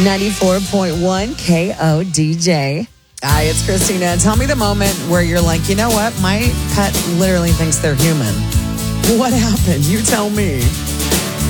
94.1 KODJ. Hi, it's Christina. Tell me the moment where you're like, you know what? My pet literally thinks they're human. What happened? You tell me.